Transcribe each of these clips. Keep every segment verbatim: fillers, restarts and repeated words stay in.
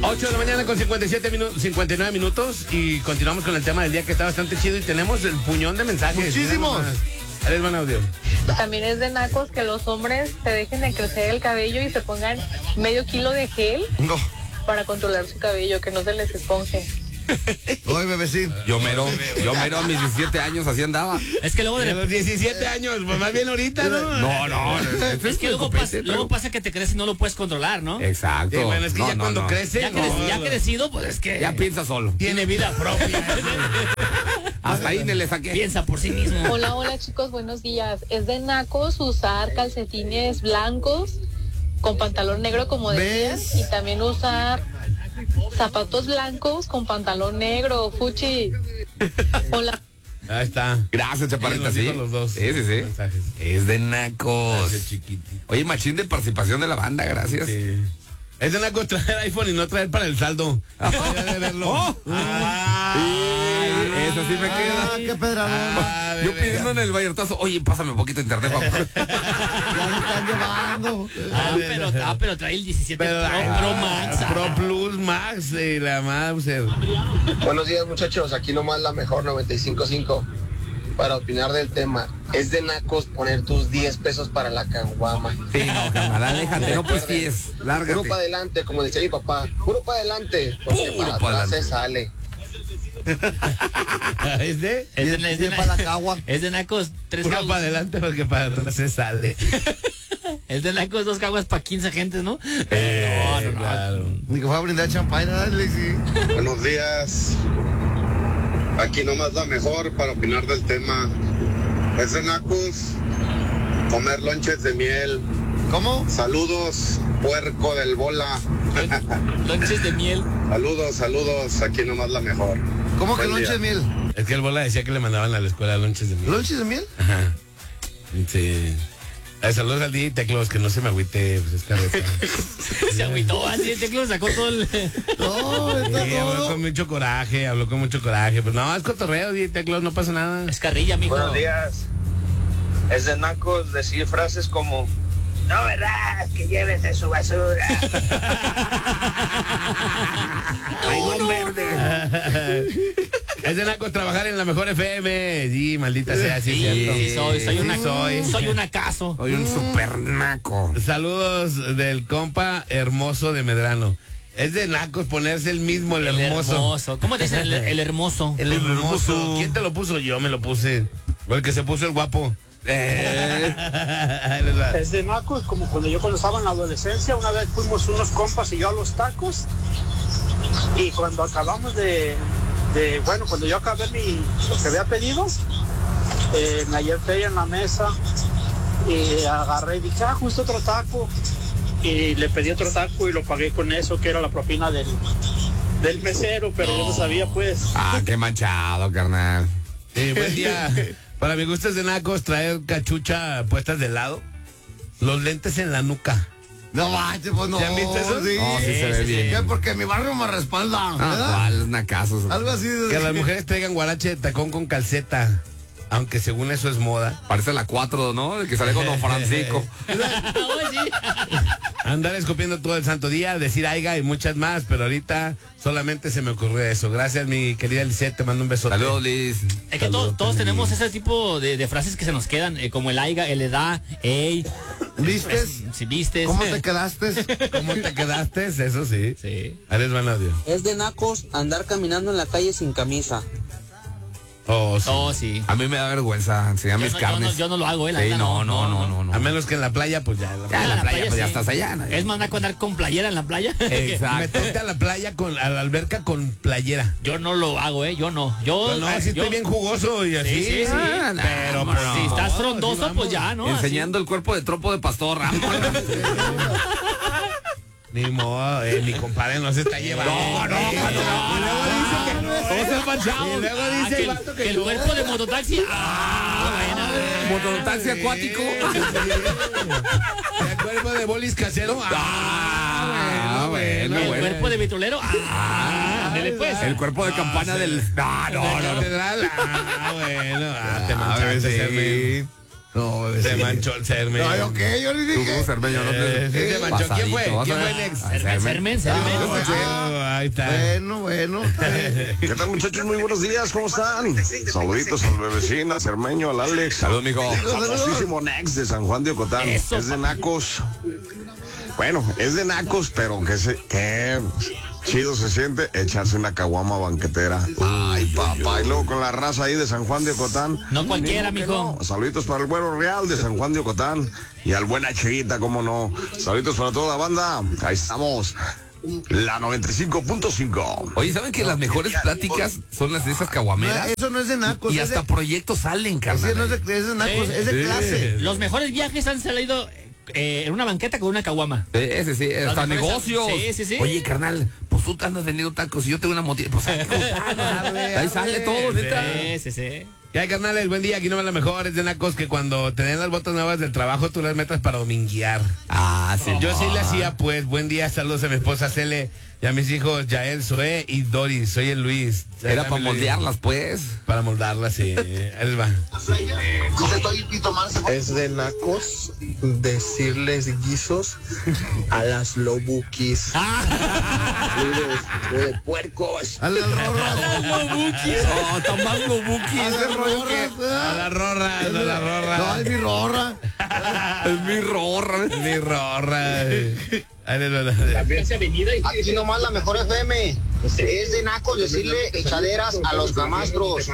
ocho de la mañana con cincuenta y siete minutos, cincuenta y nueve minutos y continuamos con el tema del día que está bastante chido y tenemos el puñón de mensajes. Muchísimos. Ahí les van audio. También es de nacos que los hombres se dejen de crecer el cabello y se pongan medio kilo de gel No. para controlar su cabello, que no se les esponje. Oye, bebecín. Yo mero, yo mero a mis diecisiete años así andaba. Es que luego De de los diecisiete años, pues más bien ahorita, ¿no? No, no. es que luego, pasa, luego pasa que te crees y no lo puedes controlar, ¿no? Exacto. Sí, bueno, es que No, ya no, cuando no. crece, Ya, creci- no, ya no. crecido, pues es que Ya piensa solo. tiene vida propia. Hasta ahí me le saqué. Piensa por sí mismo. Hola, hola chicos, buenos días. Es de nacos usar calcetines blancos con pantalón negro, como decías, ¿Ves? y también usar zapatos blancos con pantalón negro, fuchi. Hola. Ahí está. Gracias, chaparrita, Nos sí. dijo los dos Sí, sí, sí. mensajes. Es de nacos. Gracias, chiquitito. Oye, machín de participación de la banda, gracias. Sí. Es de naco traer iPhone y no traer para el saldo. Ya de verlo. Oh. Sí, eso sí me Ah, queda. qué pedradón. Ah, Yo bebé. pidiendo en el Vallartazo, oye, pásame un poquito de internet, papá. Ya me están llevando. Ah, pero, ah, pero trae el diecisiete Pero, Pro, ah, Pro Max. ah. Pro Plus Max y la Mauser. Buenos días, muchachos, aquí nomás la mejor noventa y cinco punto cinco para opinar del tema. Es de nacos poner tus diez pesos para la caguama. Sí, no, camarada, déjate, no pues pies, Puro lárgate. para adelante, como decía mi papá, puro para adelante, porque Puro para pa' atrás adelante. se sale. ¿Es de? Es de, es de, Bien para la cagua. es de nacos tres Puro caguas. para adelante porque para atrás se sale. Es de nacos dos caguas para quince gentes, ¿no? Eh, no, no, no. claro. Ni que fue a brindar champaña, dale, sí. Buenos días. Aquí nomás la mejor para opinar del tema. Es de nacos comer lonches de miel. ¿Cómo? Saludos, puerco del bola. Lonches de miel. Saludos, saludos. Aquí nomás la mejor. ¿Cómo que Buen lonche de día. miel? Es que el bola decía que le mandaban a la escuela lonches de miel. ¿Lonches de miel? Ajá. Sí. Ay, saludos al día y Teclos, que no se me agüite, pues es carreta. Se agüitó así, el teclo sacó todo el... No, está Sí, habló todo. con mucho coraje, habló con mucho coraje. Pues no, es cotorreo, di Teclos, no pasa nada. Es carrilla, mijo. Buenos días. Es de nacos decir frases como: no, ¿verdad? Que llévese su basura. Ay, no, verde. Es de naco trabajar en la mejor F M. Sí, maldita sea, sí, Sí, cierto. sí soy, soy, Sí, una, soy. soy un acaso. Soy un super naco. Saludos del compa hermoso de Medrano. Es de nacos ponerse el mismo, el, El hermoso. hermoso. ¿Cómo te dicen? El, el hermoso. El hermoso. ¿Quién te lo puso? Yo me lo puse. O el que se puso el guapo. Eh, Ahí les va. Es de nacos, como cuando yo cuando estaba en la adolescencia, una vez fuimos unos compas y yo a los tacos, y cuando acabamos de, de bueno, cuando yo acabé mi, lo que había pedido, eh, me hallé feria en la mesa, y agarré y dije, ah, justo otro taco, y le pedí otro taco y lo pagué con eso, que era la propina del, del mesero, pero yo no sabía, pues. ah, qué manchado, carnal. Sí, buen día. Para mi gusto es de nacos traer cachucha puestas de lado. Los lentes en la nuca. No manches, pues no. ¿Ya han visto eso? Sí, No, sí se ve sí, bien. ¿Qué? Porque mi barrio me respalda. Ah, ¿verdad? cuál, nacazos. Algo así. de- Que las mujeres traigan guarache de tacón con calceta. Aunque según eso es moda. Parece la cuatro, ¿no? El que sale con Don Francisco. Ay, sí. Andar escupiendo todo el santo día, decir aiga y muchas más, pero ahorita solamente se me ocurrió eso. Gracias, mi querida Lisette, te mando un beso. Saludos, Liz. Es que todos, todos tenemos ese tipo de, de frases que se nos quedan, eh, como el aiga, el edad, ey, ¿Vistes? si vistes. ¿Cómo te quedaste? ¿Cómo te quedaste? Eso sí. Sí. Ahí les van audio. Es de nacos andar caminando en la calle sin camisa. Oh, sí. Oh, sí. A mí me da vergüenza enseñar Yo mis no, yo, carnes. no, yo no lo hago, eh, la Sí, neta, no, no, no, no, no. A menos que en la playa, pues ya. en la Ya en playa. la playa, pues ya sí. estás allá, ¿no? Es más naco andar con playera en la playa. Exacto. Meterte a la playa, con, a la alberca con playera. Yo no lo hago, eh, yo no. Yo, Pues no, eh, si yo- estoy bien jugoso y así. Sí, sí, sí. Ah, no, Pero pues, pues, Si no, estás sí, frondoso, vamos. pues ya, ¿no? Enseñando el cuerpo de tropo de pastor, Ramón. Ni modo, eh, mi compadre no se está llevando. No, no, Y no, luego dice que no. Todos se manchados. Y luego Ah, dice que el el, vato que que el yo- cuerpo de mototaxi. Ah, buena. Mototaxi acuático. El cuerpo de bolis casero. Ah, bueno, El bueno. cuerpo de vitrolero. Ah, ándele pues. El cuerpo de campana del. No, no, no. no. Catedral. Ah, bueno. Ah, te A ver, manchaste, sí. Hermes. No, Se ese- manchó el cermeño. No, ¿yo qué? Yo le Tú dije. como cermeño, ¿no? Eh, sí se manchó. ¿Quién fue? Pasadito, vas ¿Quién a fue ver. el ex? Ah, Sermen, sermen, sermen. Ah, ahí está. Bueno, bueno. ¿Qué tal, muchachos? Muy buenos días, ¿cómo están? Saluditos al bebecín, al cermeño, al Alex. Saludos, mijo. Famosísimo Nex de San Juan de Ocotán. Eso, Es de nacos. Bueno, es de nacos, pero que se, que chido se siente echarse una caguama banquetera. Ay, papá. Y luego con la raza ahí de San Juan de Ocotán. No cualquiera, Ni modo que mijo. no. Saluditos para el Güero Real de San Juan de Ocotán. Y al buen Achirita, cómo no. Saluditos para toda la banda. Ahí estamos. La noventa y cinco punto cinco. Oye, ¿saben que las mejores pláticas son las de esas No, caguameras? eso no es de nacos. Y es hasta de- proyectos salen, Ese carnal. no es de, es de nacos, Sí. es de Sí. clase. Los mejores viajes han salido eh, en una banqueta con una caguama. Ese sí, hasta mejores- negocios. Sí, sí, sí. Oye, carnal, pues tú te andas vendiendo tacos y yo tengo una motilla. Pues ahí sale, ahí sale todo, neta. Sí, sí, sí. ¿Qué hay, carnales? Buen día. Aquí no va la mejor. Es de nacos que cuando te den las botas nuevas del trabajo, tú las metas para dominguear. Ah, sí. Yo sí le hacía, pues. Buen día. Saludos a mi esposa Cele y a mis hijos Yael, Zoé y Doris. Soy el Luis. Era para moldearlas, pues. Para moldarlas, sí. Ahí les va. Es de nacos decirles guisos a las lobukis. de puercos. A las rorras. No, está más lo buki. A las rorras. A la rorra, a la rorra. No, es mi rorra. Es mi rorra. Mi rorra. Ahí les va. Aquí nomás la mejor F M. Es de nacos decirle echaderas a los camastros.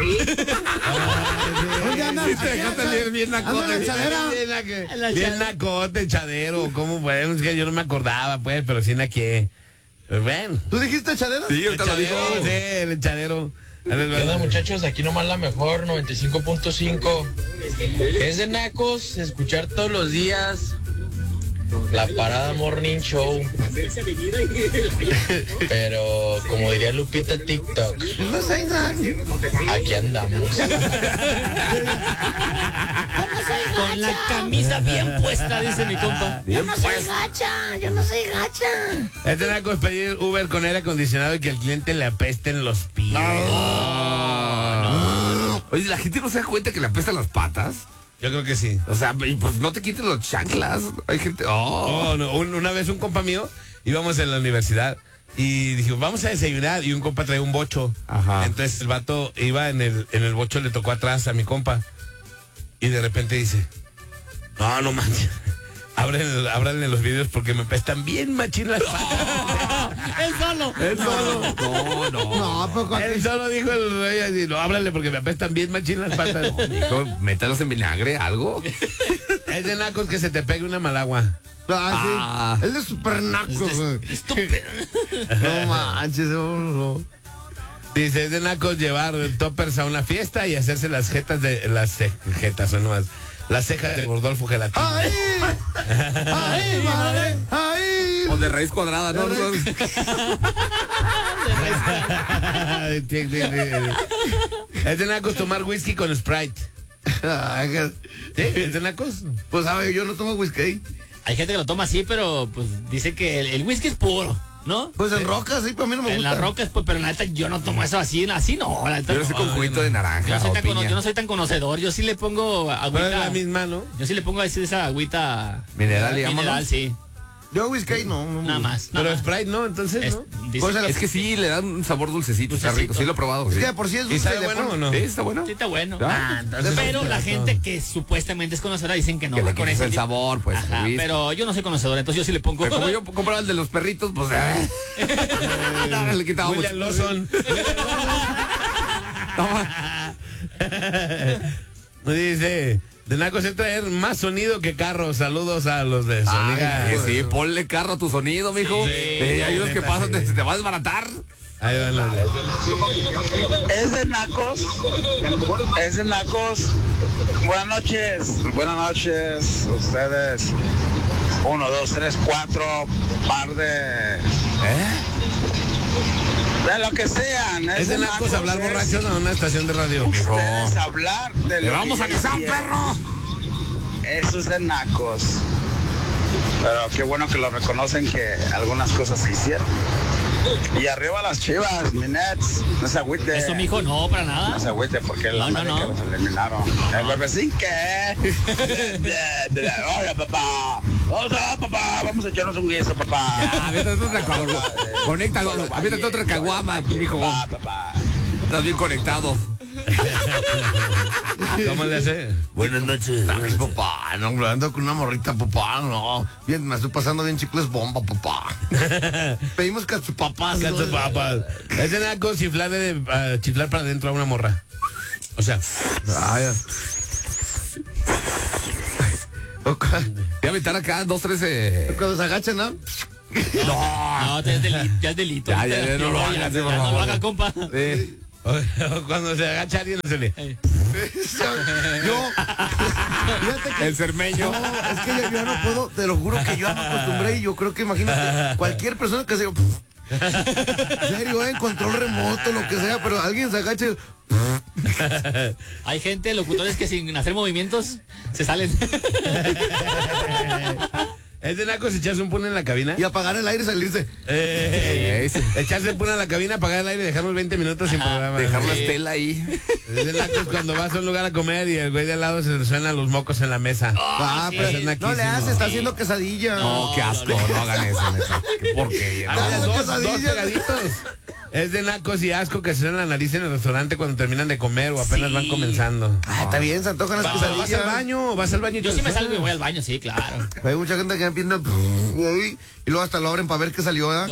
Oye, anda, Sí, te dejaste leer bien anda nacote. en la echadera. Bien, naque- bien nacote, echadero. ¿Cómo fue? Es que yo no me acordaba, pues, pero sí naqué. Pues ven. ¿Tú dijiste echadera? Sí, ahorita lo digo. Echadero, sí, el echadero. Ahí les va. ¿Qué onda, muchachos? Aquí nomás la mejor, noventa y cinco punto cinco. Es de nacos escuchar todos los días la Parada Morning Show. Pero, como diría Lupita TikTok, No sé nada. aquí andamos. Con la camisa bien puesta, dice mi compa. Bien, pues. Es de nacos pedir Uber con aire acondicionado y que el cliente le apesten los pies. Oye, la gente no se da cuenta que le apestan las patas. Yo creo que sí. O sea, y pues no te quites los chanclas. Hay gente. Oh. Oh, no, un- una vez un compa mío íbamos en la universidad y dijimos, vamos a desayunar y un compa traía un bocho. Ajá. Entonces el vato iba en el, en el bocho, le tocó atrás a mi compa y de repente dice, no, no manches. Ábranle, ábranle los vídeos porque me pestan bien machín las patas. Él solo. Él solo. No, no. No, pero cuando- Él solo dijo el rey así, no, ábrale porque me apestan bien machín las patas. Mijo, métalos en vinagre, algo. Es de nacos que se te pegue una malagua. Ah, sí. Él es súper naco, güey. No manches, no, no. Dice, es de nacos llevar toppers a una fiesta y hacerse las jetas de las ce- jetas, o no más. Las cejas de Rodolfo Gelatina. ¡Ay! ¡Ay, madre! ¡Ay! O de raíz cuadrada, ¿no? De Es de nacos tomar whisky con Sprite. Ay, ¿Sí? ¿Es de nacos? pues, sabe, yo no tomo whisky. Hay gente que lo toma así, pero pues dice que el, el whisky es puro, ¿no? Pues en rocas, sí, pero a mí no me En gusta. las rocas, pues, pero la neta yo no tomo eso así, así no. La neta Yo lo sé no. con juguito de Yo naranja no, soy o tan cono- piña. yo no soy tan conocedor, yo sí le pongo Pero agüita. es la misma, ¿no? Yo sí le pongo así esa agüita Mineral, digamos, mineral, ¿no? sí. Yo whisky no. no me Nada gusta. más. nada Pero más. Sprite no, entonces, Es- ¿no? dice- Pues, Es que sí, le dan un sabor dulcecito, está Dulcecito. rico. Sí lo he probado. Es Sí, que por si es ¿Y dulce, sabe le bueno ponen- o no? Sí, está bueno. sí está bueno. Ah, entonces pero sí, la no. gente que supuestamente es conocedora dicen que no. Que le va con quites ese el tipo- sabor, pues. Ajá, el whisky. pero yo no soy conocedor, entonces yo sí le pongo. Pero como yo compraba el de los perritos, pues. eh. No, le quitábamos. William Lawson. Dice, de nacos es traer más sonido que carro. Saludos a los de Soniga. Ay, sí, ponle carro a tu sonido, mijo. Sí, Eh, hay unos que neta, pasan, sí. te, se te va a desbaratar. Ahí van los de- Es de nacos. Es de nacos. Buenas noches. Buenas noches. Ustedes. Uno, dos, tres, cuatro. Par de. De lo que sean. Es de nacos hablar es- borrachos en una estación de radio. Ustedes hablar de ¡Le lo vamos que a ya casar, hicieron. perro! Eso es de nacos. Pero qué bueno que lo reconocen que algunas cosas se hicieron. Y arriba las Chivas, mi Nets. No se agüite. Eso, mijo, no, para nada. No se agüite porque No, los no, no. América los eliminaron. El bebecín que. Hola, papá. Hola, papá. Vamos a echarnos un guiso, papá. Ya, aviéntate otra caguama. Conéctalo, aviéntate otra caguama, mijo. Papá, papá. Estás bien conectado. ¿Cómo le hace? Buenas noches. Ay, papá, no, hombre, ando con una morrita, papá, no. Bien, me estoy pasando bien chicles bomba, papá. Pedimos cachupapas. Cachupapas. Es de naco chiflar, de, uh, chiflar para adentro a una morra. O sea. Ay, Voy a aventar acá dos, tres. Eh... cuando se agachan, ¿no? No, no, ya es delito. Ya es delito. Ya, ya, ya, no lo Ya, hagas, ya, sí, por ya no lo favor. haga, compa. Sí. Cuando se agacha alguien, no se le. Yo, fíjate que El cermeño. no, es que yo, yo no puedo, te lo juro que yo ya me acostumbré y yo creo que imagínate, cualquier persona que se... En serio, eh, control remoto, lo que sea, pero alguien se agache. Hay gente, locutores, que sin hacer movimientos se salen. Es de naco echarse un pun en la cabina. Y apagar el aire y salirse. Eh, echarse el pun en la cabina, apagar el aire y dejarnos veinte minutos sin programa. Dejar la Sí. estela ahí. Es de nacos cuando vas a un lugar a comer y el güey de al lado se le suenan los mocos en la mesa. Ah, sí. pero Es no naquísimo. le hace, está haciendo quesadilla. No, qué asco, no hagan eso, neta. Qué porquería. Ah, No, dos, quesadilla. dos pegaditos. Es de nacos y asco que se suenan la nariz en el restaurante cuando terminan de comer o apenas Sí. van comenzando. Ah, está bien, se antojan las Vas, vas quesadillas. al baño, vas al baño. y Yo te sí me suenan. salgo y voy al baño, sí, claro. Hay mucha gente que empieza y luego hasta lo abren para ver qué salió, ¿verdad?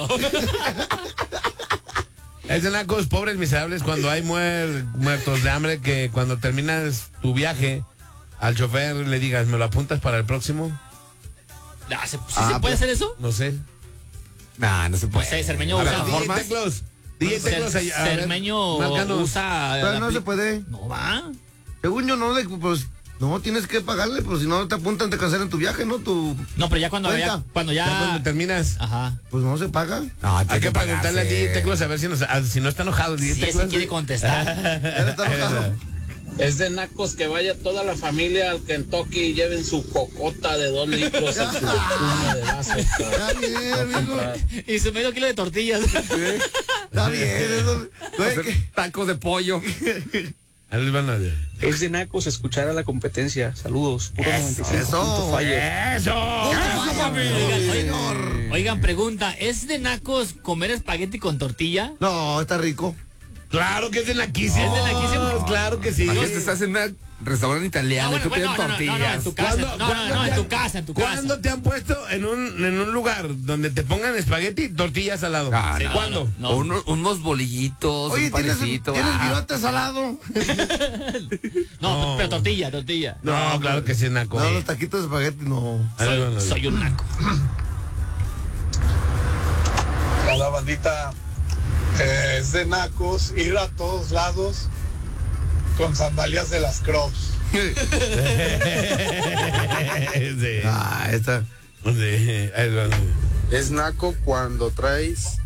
Es de nacos pobres miserables cuando hay muer- muertos de hambre que cuando terminas tu viaje al chofer le digas, ¿me lo apuntas para el próximo? Ah, ¿se, ¿sí Ah, se puede pues- hacer eso? No sé. Nah, no se Pues puede. eh, Cermeño A ver, usa. D J formas? Teclos. D J Teclos. Cer- a ver, Cermeño márcanos. usa. Pero la no se pli- puede. No va. Según yo, no, de- pues, no, tienes que pagarle, pues si no te apuntan, te cancelan tu viaje, ¿no? Tu, No, pero ya cuando, Cuenta. ya, cuando Ya cuando ya. terminas. Ajá. pues no se paga. No, Hay tiene que preguntarle al D J pagarse. Teclos a ver si, nos- a- si no está enojado el D J Si ese Teclos. quiere contestar. Ya está enojado. Es de nacos que vaya toda la familia al Kentucky y lleven su cocota de dos litros en su espuma de vaso. Está bien, amigo. Y su medio kilo de tortillas. Está bien, eso. Güey, Hacer que- tacos de pollo. A ver, van a ver. Es de nacos escuchar a la competencia. Saludos. Puro noventa y cinco Eso. punto Fire. ¡Eso! Oigan, oigan, oigan, pregunta, ¿es de nacos comer espagueti con tortilla? No, está rico. Claro que es de naquísimo. Es de naquísimo. Claro que sí. Imagínate, estás en un restaurante italiano y tú pides no, no, no, no, tortillas. en tu casa. ¿Cuándo- No, no, cuándo no, te en tu han- casa, en tu ¿Cuándo casa. te han puesto en un, en un lugar donde te pongan espagueti, tortillas al lado? Ah, no, ¿Cuándo? no. O unos, unos bolillitos, Oye, un ¿tienes, panecito. ¿tienes ah. virote salado? No, No. pero tortilla, tortilla. No, claro que sí es naco. No, los taquitos de espagueti, no. A ver, van a ver. Soy un naco. Hola, bandita. Eh, es de nacos ir a todos lados con sandalias de las Crocs. Sí. Ah, esta. Sí. Ahí van a ver. Es naco cuando traes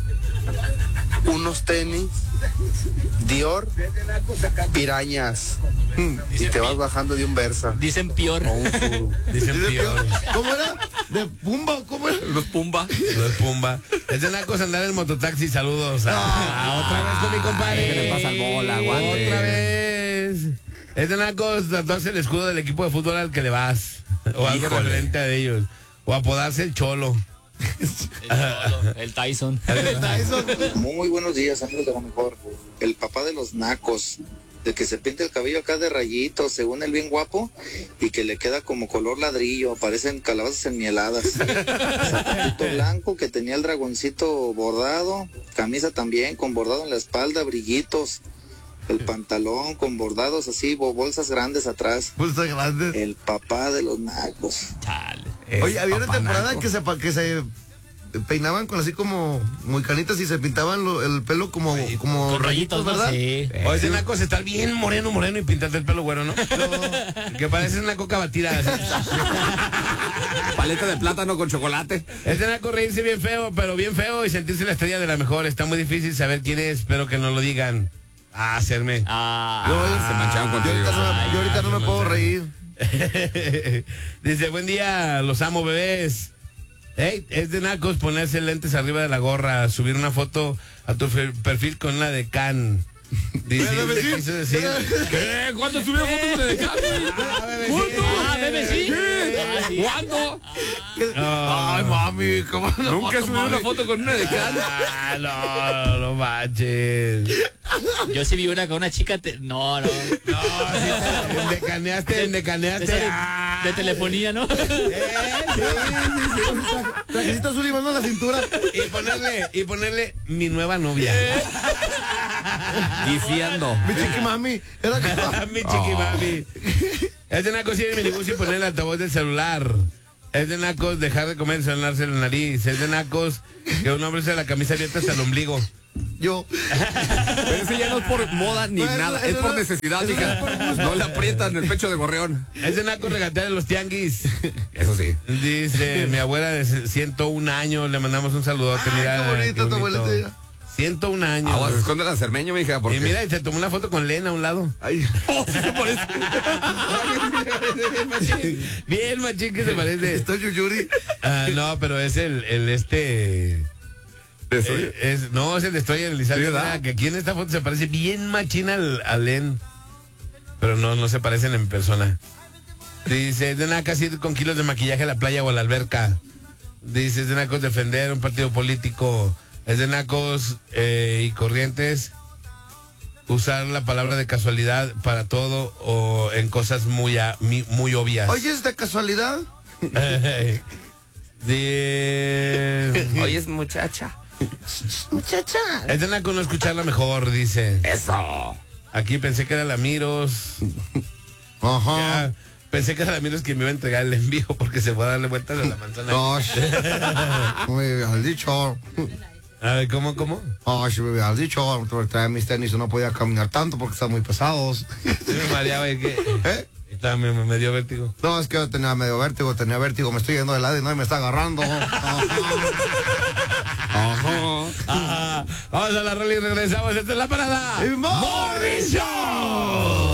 unos tenis Dior Pirañas y te vas bajando de un Versa Dicen peor. o un Furu. Dicen peor. ¿Cómo era? ¿De Pumba? ¿Cómo era? Los Pumba. No es Pumba. Es de nacos andar en mototaxi. Saludos. Ah, otra vez con mi compadre. ¿Qué le pasa al bola? Aguante. Otra vez. Es de nacos tatuarse el escudo del equipo de fútbol al que le vas. O algo Híjole. referente a ellos. O apodarse el cholo. El Tyson. Muy buenos días, amigos de lo mejor. El papá de los nacos, de que se pinta el cabello acá de rayitos, según él bien guapo, y que le queda como color ladrillo, parecen calabazas enmieladas. Zapatito blanco que tenía el dragoncito bordado, camisa también con bordado en la espalda, brillitos. El pantalón con bordados así, bo- bolsas grandes atrás. Bolsas grandes. El papá de los nacos. Chale. Oye, había una Papá temporada naco. que se, pa- que se peinaban con así como muy canitas y se pintaban lo- el pelo como, como Con rayitos, ¿no? ¿verdad? Sí. O es de nacos estar bien moreno, moreno y pintarte el pelo güero, ¿no? Que parece una coca batida. así. Paleta de plátano con chocolate. Es de naco reírse bien feo, pero bien feo y sentirse la estrella de la mejor. Está muy difícil saber quién es, espero que no lo digan. Ah, hacerme. Ah, Yo- se mancharon Yo contigo. ahorita no me, yo ahorita no me puedo reír. Dice, buen día, los amo, bebés. Hey, es de nacos ponerse lentes arriba de la gorra, subir una foto a tu perfil con una de Can. Dice, ¿qué quiso decir? ¿Qué? ¿Cuándo subió foto con la de Can? ¿Cuándo? Ah, bebé, sí. ¿Cuándo? No. Ay, mami, ¿cómo no? Nunca he subido una foto con una de Can. Ah, no, no, no manches. Yo sí vi una con una chica. Te... No, no. No, sí, decaneaste, decaneaste. De, ah. de telefonía, ¿no? Eh, sí, sí, sí. Trajecito azul y mano a la cintura. Y ponerle, y ponerle mi nueva novia. Guifiando. Mi chiqui mami. Era mi chiqui mami. Es de nacos ir en minibús y poner el altavoz del celular. Es de nacos dejar de comer y sonarse la nariz. Es de nacos que un hombre se la camisa abierta hasta el ombligo. Yo. Pero ese ya no es por moda ni No, nada, eso- es eso por no- necesidad, eso no hija. es por gusto. No le aprietan el pecho de gorrión. Es de nacos regatear en los tianguis. Eso sí. Dice mi abuela de ciento un años, le mandamos un saludote. Ay, Mira, qué bonito tu bonito. abuelita. ciento un años. Aguas, esconde la cermeño, mija, porque... Y mira, y se tomó una foto con Lena a un lado. Ay. Oh, sí se parece. Bien machín que se parece. Estoy Yuyuri. Ah, no, pero es el, el este... Destroyer. Eh, es, no, es el Destroyer, el Lizardo, Sí, ¿verdad? que aquí en esta foto se parece bien machín al, al Len. Pero no, no se parecen en persona. Dice, es de nacas ir con kilos de maquillaje a la playa o a la alberca. Dice, es de nacos defender un partido político. Es de nacos eh, y corrientes usar la palabra de casualidad para todo o en cosas muy, a- mi- muy obvias. Oye, ¿es de casualidad? De... Oye, es muchacha. Muchacha. Es de naco no escucharla mejor, dice. Eso. Aquí pensé que era la Miros. Ajá. Ya, pensé que era la Miros quien me iba a entregar el envío porque se fue a darle vueltas a la manzana. Gosh. Me habías dicho. A ver, ¿cómo, cómo? Ay, si me habías dicho. Traer mis tenis, no podía caminar tanto porque están muy pesados. Sí me mareaba y que... ¿Eh? También me, me dio vértigo. No, es que yo tenía medio vértigo, tenía vértigo, me estoy yendo de lado y no y me está agarrando. Ajá. Ajá. Ajá. Vamos a la rola y regresamos. Esta es la parada. ¡Y Morning Show.